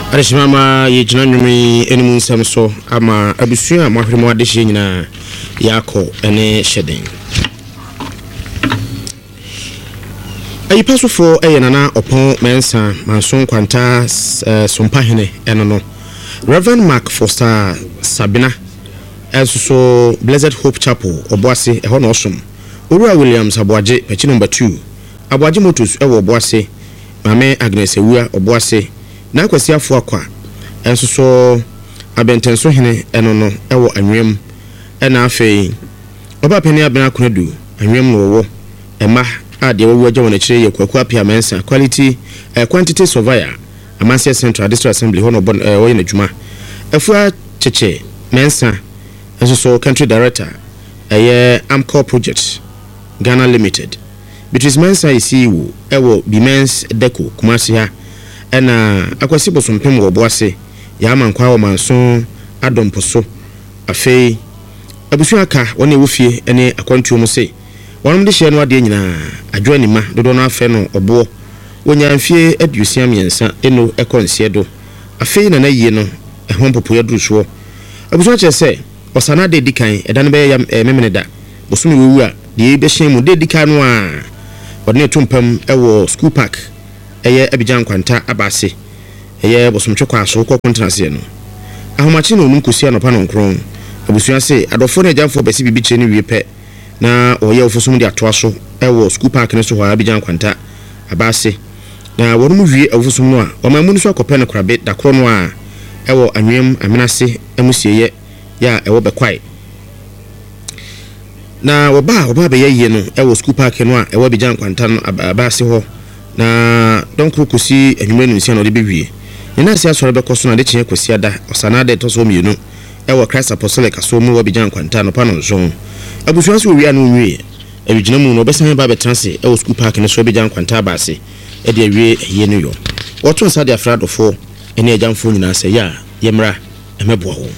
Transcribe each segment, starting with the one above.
Arishimama yejina nyumi enimu samso ama abusua mahwemo adehye nyina yako ene hyeden. Ayipasofo eyenana opon mensa manson kwanta sompahene enono. Reverend Mark Foster Sabina Esuso Blessed Hope Chapel Obuase eho no osom. Owura Williams Aboaje pechi number 2. Aboaje Motos ewo Obuase. Mame Agnes Ewua Obuase. Na kwasi afo akwa ensoso abentenso hene enono ewo anwem ena afei oba pani abena kunadu anwem no wo ema ade wo agya wona kire ye kwaku apia mensa quality quantity surveyor Amasia Central District Assembly hono bon wo na djuma afua cheche mensa ensoso country director Amco project Ghana Limited Beatrice Mensa isiwu ewo Bimens Deco Kumasi ha ena akwasi bosompem wo boase ya amankwa wo manso adomposo afei abusua aka wona ewofie ene akwantuo mu se wonom de hye no ade nyina adwo anima dodo no afe no obo wonya mfie adusia miensa eno ekonsie do afei na yie no ehompopo ya duruso abusua che se osana de dikan edane be ya memene da bosumi wewu a de be hye mu de dikan no a wona tumpam ewo school park eye Abidjan kwanta abase eye bosomtwekwa aso ko kontrase no ahomachi no nunkosi anopa no nkron abusua se adofo na jamfo besi bibi kire ni wiepe na oye ofosum de ato aso ewo school park ne so ho Abidjan kwanta abase na wonum wie ofosum no a omamu no so akopɛ no krabe da kro no a ewo anwem amenase emusieye ya ewo bekwai na oba be ye no ewo school park no a ewo Abidjan kwanta no abase ho na donkru kusi enwumenu nsia no de bewie nyina sia sore be koso na de kyen kwasi ada osana de toso mienu ewo Christ Apostolic aso mu Abidjan kwanta no pa no nso abusua so wi anu nwie abigina mu no besan ba betranse ewo school park ne so Abidjan kwanta baase e de awie ye no yo woto nsa de afradofo ene ajanfo nyina se ya yemra emeboa ho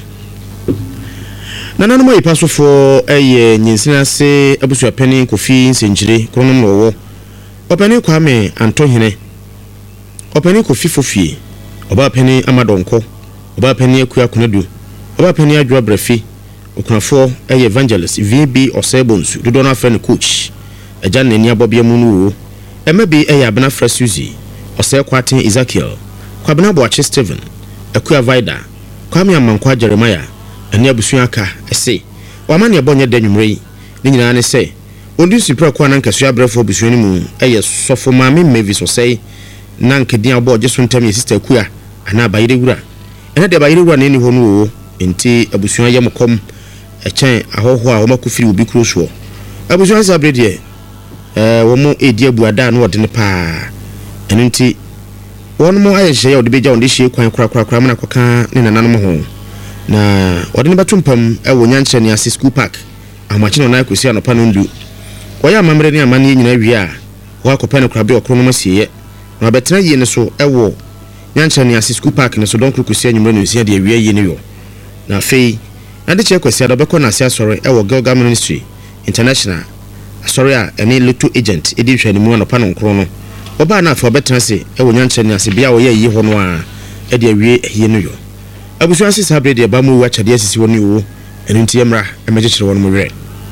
nananu mai pasofo eye nyinsina se abusua pani kofi nsenjire kronom no wo openi Kwame Antohene openi Kofi Fofie oba peni Amadonko oba peni Akua Kunadu oba peni Adwa Brefi okunafo evangelist VB Osebonsu dodo na friend coach eja nani abobia mu no emebi abena Frasuzi Osekwatin Ezekiel Kwabena Boache Steven Akua Vida Kwame Amankwa Jeremiah eni abusua aka ese wamane ebonye danwumrei ni nyina ne se Ondi sipra kwa nanka so abrafo busuani mu sofo maame Mavis osei nanka din abo jeso ntam ye sister Akua ana bayire wura ena de bayire wura ne ni ho no enti abusua ye mkom echen ahoho a wo makofiri obi kuro so abusua sa brede wo mo edi abuada no wode ne pa enti won mo ayehye ye wode beja wonde hye kwan kura na kwaka ne nananom ho na wode ne batumpam wo nyanche ne ase school park amachi no na akosi anopa no ndu Oya mamre ni amane nyina wi a wa kopene krabe okrono masieye na betena yie ne so ewo nyancha ne ase school park ne so don krokosi anyumre no nsia de awie yie ne yo na fei na de che kwasi adobeko na ase asore ewo Gilgal Ministry International asore a ene little agent edi hwani mu no pa no nkrono oba na afa betena se ewo nyancha ne ase bia wo ye yi ho no a e de awie yie ne yo abusu ase sabre de ba mu wa chade asisi woni wo enu ntiemra emegekere won mu were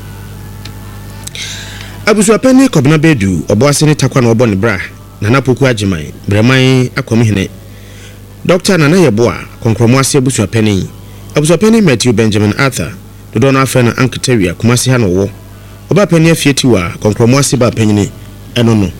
Abusu apeni Kobna Bedu oboase ne takwa na obo ne bra na napoku agiman breman akomhene Dr. Nana Yeboa konkromo ase abusu apeni Matthew Benjamin Arthur dodo na afa na Anketawia kumasi ha no wo oba apeni afietiwa konkromo ase ba apeni eno no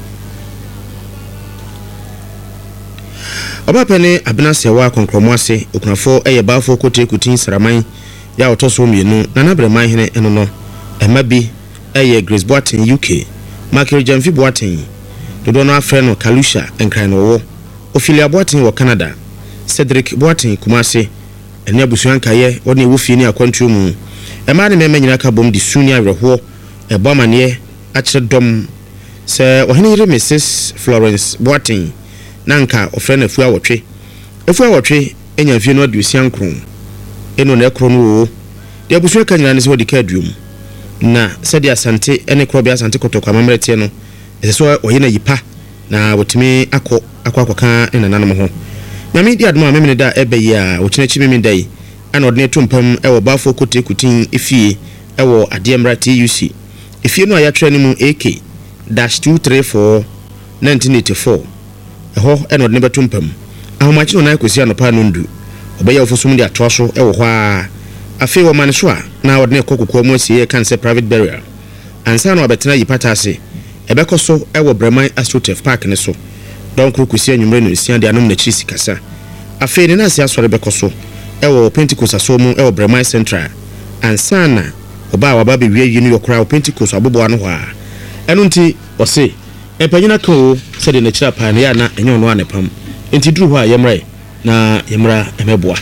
oba apeni abenasewa konkromo ase okunafo bafo kote kutin saraman ya otoso mienu na breman hene eno no emabi Grace Boatin UK Michael Jamfi Boatin dodo na afre no Kalusha enkran no wo Ophelia Boatin wo Canada Cedric Boatin Kumase ene abusuanka ye wona ewofie ni akwantuo mu ema ne mema nyina ka bom di suni awerho ebomane akire dom se ohene yire Mrs Florence Boatin nanka ofre na fu awotwe enya fie no adusia nkron eno na ekro no wo de abusuanka nyina ne se wodi ka aduom na sedi asante ene krobia asante kotokwa mamrete no eseso oyena yipa na wotimi akwa ena nanom ho nyame di adoma memene da ebeyi a ochinachi memene dai ana odne tompam ewo bafo kote kutin efie ewo ademra TUC efie no ayatwa ne mu AK-234 1984 eho ena odne betompam ahomachi no na akosi anopa no ndu obeya ofosum de atoa so ewo ho a afi wo mane so a na odne kokoko mu asie kan se private burial ansa no abetena yipata ase ebekoso ewo Breman Astrotef Park ne so don krokusi anwumre no nsia de anom na chiri sikasa afi ne na ase asore bekoso ewo Pentecost asomu ewo Breman Central ansa na oba wa ba be wie yi no yokra Pentecost abobo ano ho a eno nti ose empanyina ko se de na chira pa ne ya na enye ono anepam enti duru ho a yemre na yemra emeboa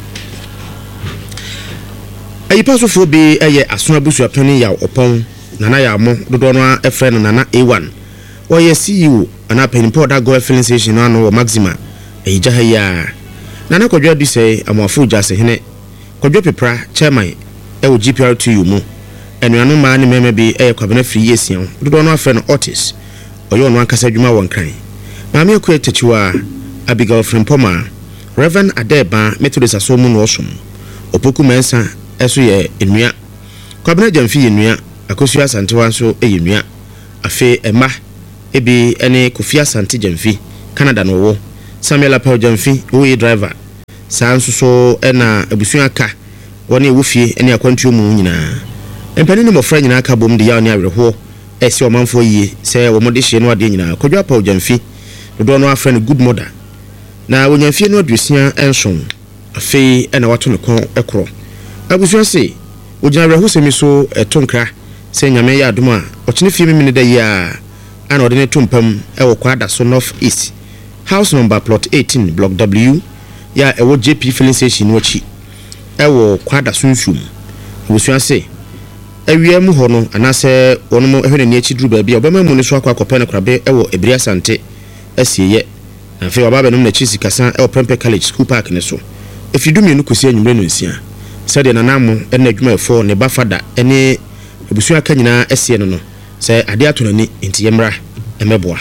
ayipasofo bi eye asona busu apani ya opon nana ya mo dodo no efre no nana A1 oye CEO ana penimpo da go filling station no no Maxima eja ha ya nana kodwa du sei amwafo jase hene kodwa pepra chairman ewo GPR2 mu enuanu ma ne meme bi eye kwabena free yesian dodo no afre no Otis oye ono ankasa dwuma won kan maame akwa tachiwa Abigail Frimpoma Reverend Adeba Methodist asomu no osum opoku mensa eso ye enua kwabena jamfi enua akosu asante wanso enua afi ema ebi ene Kofi Asante jamfi Canada no wo Samuel Apel jamfi wo driver sanso so ena abusu aka woni ewufie ene akwantuo mu nyina empani ne mofra nyina aka bom de ya ne awerho esi omanfo yie se wo mode hye no ade nyina kodwa Apel jamfi dodo no afra ne good mother na wonyamfie no adusia enson afi ena wato ne kon ekro abusu ase wogina reho semi so etonkra se nyame ya adoma ochine fie memene da ya ana odene tompam ewo kwada so north east house number plot 18 block W ya ewo JP filling station wachi ewo kwada sunsum abusu ase awia mu ho no anase wono mo ehwe ne achiduru ba bia obama mu ne so akwa ne krabe ewo Ebiri Asante asieye na fe waba benum na chisi kasa ewo Prempeh College School Park ne so efidumi no kosi anwumre no nsia sade na namo ena adwuma efo ne bafada ene ebusu aka nyina asie no no se ade atonani enti yemra emeboa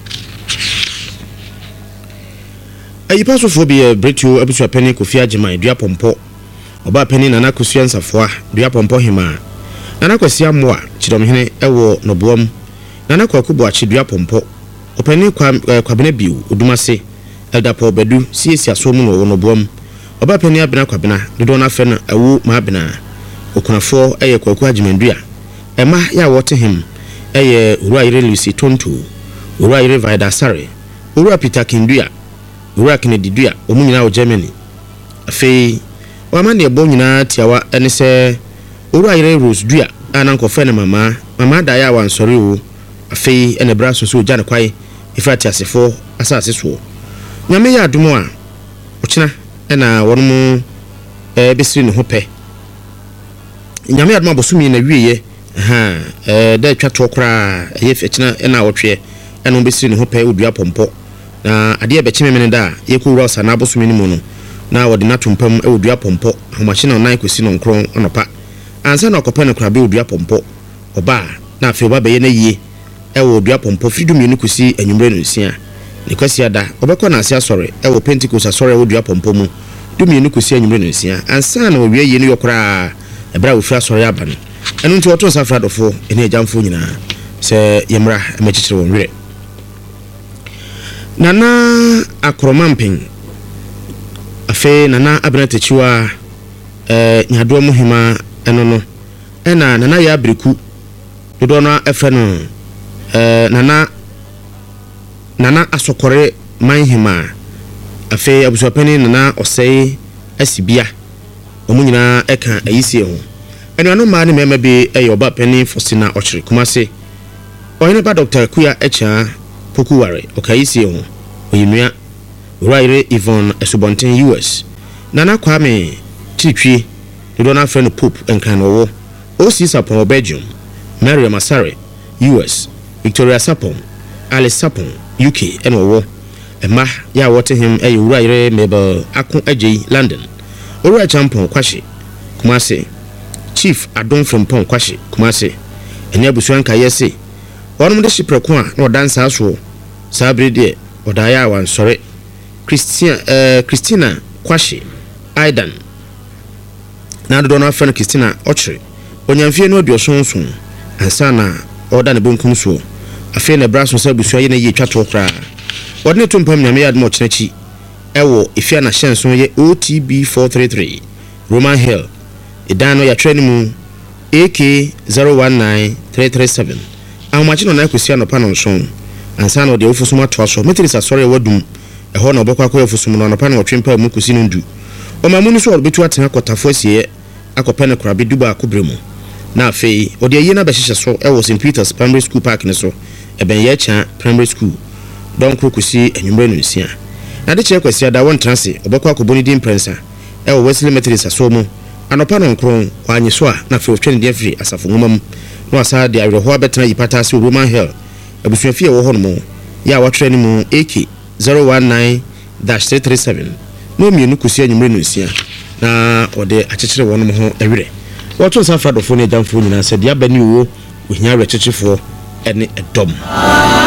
ayipasofo bi Bretio abusu apani Kofi Agyeman dua pompo oba apani nana kosu ansafoa dua pompo hima nana kwasi amoa chidomhene ewo noboam nana kwakubo achi dua pompo opani kwabena biu odumase eldapo bedu siesi asomu no noboam oba pani abena kwabena dodo na fe na awu ma abena okunafo eye Kwaku Agyeman dua ema ya wote him eye Urua Ire Lucy Tonto Urua Ire Vida Sare Urua Peter Kindua Urua Kennedy dua omu nyina o Germany afei wama ne ebo nyina tiawa ene se Urua Ire Rose dua ana nkofe ne mama da ya wansori o afei ene braso so gya ne kwai ifati asefo asase so nyame ya adumo a ochina ena wono besiri ne hope nyame adumo abosumi na wieye da twato kra ye fechina ena wotwe ena besiri ne hope odua pompo na ade be chimemene da ye ko wura osa na abosumi ne mu no na wode na tompam odua pompo ahomachi na onan kosi no nkron onopa ansa na okope ne kra be odua pompo oba na afi oba be ye na yie ewo odua pompo fridum ye kosi anwumre no nsia ne kwasi ada obekọ na ase asore ewo Pentecost asore odua pompo mu dum ye kosi anwumre no nsia ansa na owie ye no yokra ebra wo fra asore aba no enu nti oto safra dofo ene ajamfo nyina se yemra emechichire won were nana akromampin afe nana abnatechiwa nyado muhima eno no ena nana ya abreku dodo na efe no nana asokore manhima afe abusopani nana osei asibia omunyina eka ayisie ho eno anu ma ne mema bi eyoba pani Faustina Ochiri Kumase oyene ba Dr. Kuya Echa Pokuware okayisie ho oyinua Urua Ire Yvonne Esubonten US nana Kwame Chitwi dodo na friend Pope Enkranowo Osi Sapon Belgium Mary Masare US Victoria Sapon Alice Sapon UK enowo ema ya wote him Urua Ire Mabel Akun Ajay London Urua Champon Kwashi Kumase Chief Adon Frimpong Kwashi Kumase ene abusuanka yese wonu de shiprekwa na odansa so sabre de odaya wansore Christina Kwashi Aidan na dodo na fa Christina Ochre onyamfie no aduosonson ansa na oda ne bonkum so afi na braso sa busua ye na ye twato kra odne to mpam nyame yad mo chenachi ewo ifia na hyenso ye OTB 433 Roman Hill idano ya training mu AK 019337 amachi no na akusia no panon son ansa na de ofusum atoaso metrisa sori wadum eho na obekwa kwa ofusum no pa na otwempa mu kusi no ndu o mamu no so obetu atena kotafo asie akopene krabe duba akobremu na afei odi ayi na behihye so ewo St Peter's Primary School Park ne so eben ye cha Primary School don krokusi enwumre no nsia na de che kwasi ada won transe obekwa akoboni din prensa ewo Wesley Methodist so mu anopa no nkron kwanye so a na afei otwene de afri asafo ngomam no asa de awerho abetena yipata se Roman Hill abusuafie wo ho no mu ya watwere ni mu AK 019-337 no mienu kusi enwumre no nsia na ode akyekyere wono mo ho ewere wato sa fra dofo ne jamfo nyina se dia bani wo ohia rekyekyefoɔ ene edom